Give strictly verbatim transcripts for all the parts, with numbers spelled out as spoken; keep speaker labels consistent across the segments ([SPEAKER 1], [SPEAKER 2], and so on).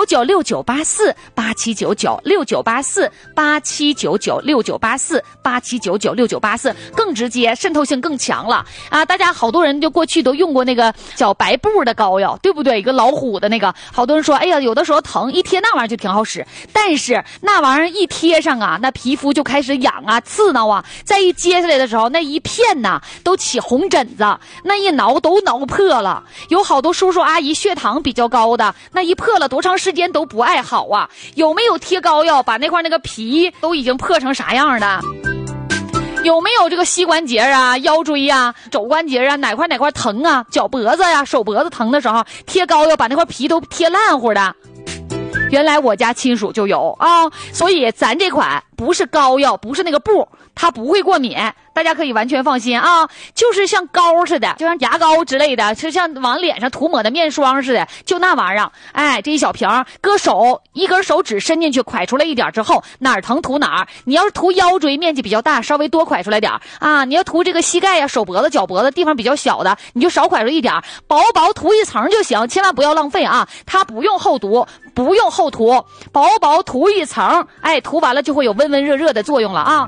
[SPEAKER 1] 九九六九八四八七九九六九八四八七九九六九八四八七九九六九八四，更直接，渗透性更强了啊！大家好多人就过去都用过那个叫白布的膏药，对不对？一个老虎的那个，好多人说，哎呀，有的时候疼，一贴那玩意儿就挺好使，但是那玩意儿一贴上啊，那皮肤就开始痒啊、刺挠啊，再一揭下来的时候，那一片呐都起红疹子，那一挠都挠破了。有好多叔叔阿姨血糖比较高的，那一破了多长时间都不爱好啊。有没有贴膏药把那块那个皮都已经破成啥样的？有没有这个膝关节啊、腰椎啊、肘关节啊，哪块哪块疼啊，脚脖子呀、啊、手脖子疼的时候，贴膏药把那块皮都贴烂乎的？原来我家亲属就有啊，所以咱这款不是膏药，不是那个布，它不会过敏，大家可以完全放心啊。就是像膏似的，就像牙膏之类的，就像往脸上涂抹的面霜似的，就那玩意儿。哎，这一小瓶搁手，一根手指伸进去，蒯出来一点之后，哪儿疼涂哪儿。你要是涂腰椎面积比较大，稍微多蒯出来点啊。你要涂这个膝盖呀、手脖子、脚脖子地方比较小的，你就少蒯出一点，薄薄涂一层就行，千万不要浪费啊。它不用厚涂，不用厚涂，薄薄涂一层，哎，涂完了就会有温温热热的作用了啊。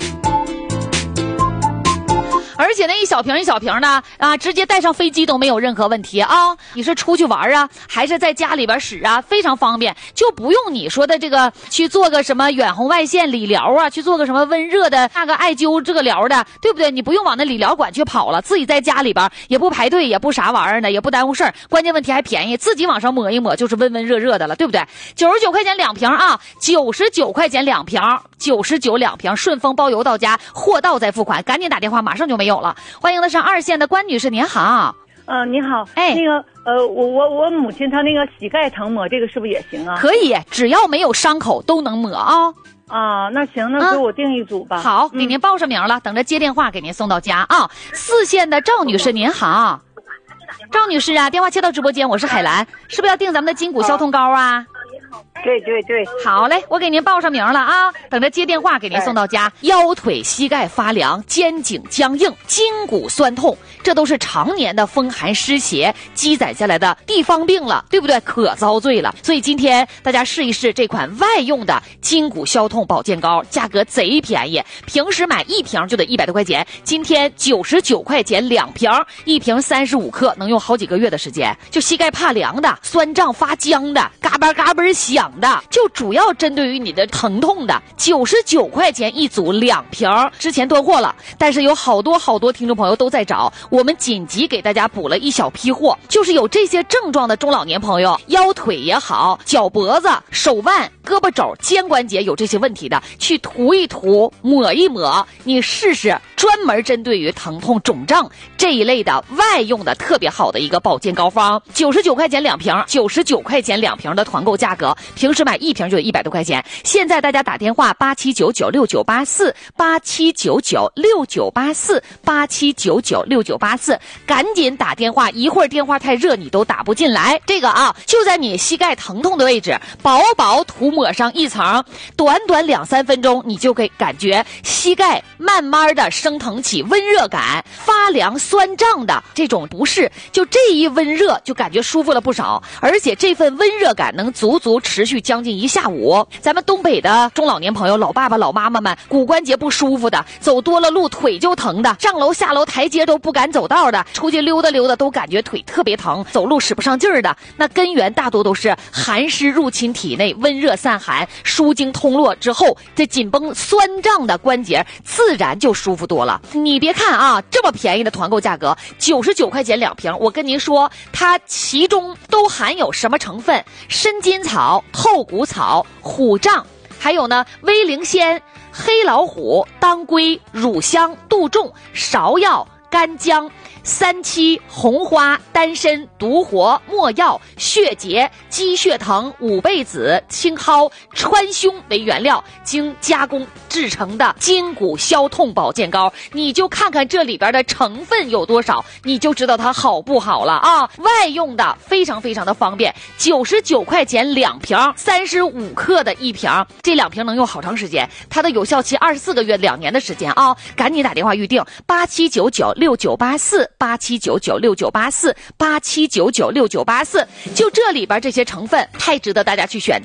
[SPEAKER 1] 而且那一小瓶一小瓶的啊，直接带上飞机都没有任何问题啊！你是出去玩啊，还是在家里边使啊，非常方便，就不用你说的这个去做个什么远红外线理疗啊，去做个什么温热的那个艾灸这个疗的，对不对？你不用往那理疗馆去跑了，自己在家里边也不排队，也不啥玩意儿的，也不耽误事儿，关键问题还便宜，自己往上抹一抹就是温温热热的了，对不对？九十九块钱两瓶啊，九十九块钱两瓶，九十九两瓶，顺丰包邮到家，货到再付款，赶紧打电话，马上就没有了。欢迎的上二线的关女士，您好。
[SPEAKER 2] 呃，你好，
[SPEAKER 1] 哎，
[SPEAKER 2] 那个呃，我我我母亲她那个膝盖疼抹这个是不是也行啊？
[SPEAKER 1] 可以，只要没有伤口都能抹啊。
[SPEAKER 2] 啊，那行，那给我订一组吧。
[SPEAKER 1] 啊、好，给您报上名了，嗯、等着接电话给您送到家啊。四线的赵女士，您好。赵女士啊，电话接到直播间，我是海兰，是不是要订咱们的筋骨消痛膏啊？
[SPEAKER 2] 对对对，
[SPEAKER 1] 好嘞，我给您报上名了啊，等着接电话给您送到家。腰腿膝盖发凉，肩颈僵硬，筋骨酸痛，这都是常年的风寒湿邪积攒下来的地方病了，对不对？可遭罪了。所以今天大家试一试这款外用的筋骨消痛保健膏，价格贼便宜，平时买一瓶就得一百多块钱，今天九十九块钱两瓶，一瓶三十五克，能用好几个月的时间。就膝盖怕凉的、酸胀发僵的、嘎巴嘎巴响的，就主要针对于你的疼痛的，九十九块钱一组两瓶，之前断货了，但是有好多好多听众朋友都在找，我们紧急给大家补了一小批货，就是有这些症状的中老年朋友，腰腿也好，脚脖子、手腕、胳膊肘、肩关节有这些问题的，去涂一涂、抹一抹，你试试，专门针对于疼痛、肿胀这一类的外用的特别好的一个保健膏方，九十九块钱两瓶，九十九块钱两瓶的团购价格，平时买一瓶就有一百多块钱。现在大家打电话八七九九六九八四八七九九六九八四八七九九六九八四，赶紧打电话，一会儿电话太热你都打不进来。这个啊，就在你膝盖疼痛的位置，薄薄涂抹上一层，短短两三分钟，你就可以感觉膝盖慢慢的升腾起温热感，发凉酸胀的这种不适，就这一温热就感觉舒服了不少，而且这份温热感能足足持续将近一下午。咱们东北的中老年朋友，老爸爸老妈妈们，骨关节不舒服的，走多了路腿就疼的，上楼下楼台阶都不敢走道的，出去溜达溜达都感觉腿特别疼，走路使不上劲儿的，那根源大多都是寒湿入侵体内，温热散寒，输经通络之后，这紧绷酸胀的关节自然就舒服多了。你别看啊，这么便宜的团购价格九十九块钱两瓶，我跟您说它其中都含有什么成分，参筋草、透骨草、虎杖，还有呢威灵仙、黑老虎、当归、乳香、杜仲、芍药、干姜、三七、红花、丹参、独活、没药、血竭、鸡血藤、五倍子、青蒿、川芎为原料，经加工制成的筋骨消痛保健膏，你就看看这里边的成分有多少，你就知道它好不好了啊！外用的非常非常的方便，九十九块钱两瓶，三十五克的一瓶，这两瓶能用好长时间，它的有效期二十四个月，两年的时间啊！赶紧打电话预定八七九九六九八四八七九九六九八四八七九九六九八四，就这里边这些成分太值得大家去选择。